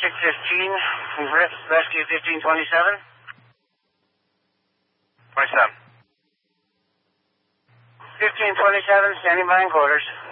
615, rescue 1527. 27. 1527, standing by in quarters.